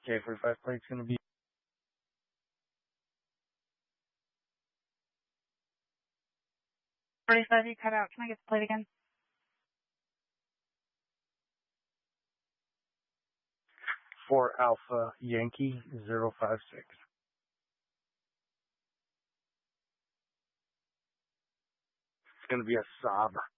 K45 plate's going to be 45, you cut out. Can I get the plate again? 4 Alpha Yankee 056. It's going to be a sob.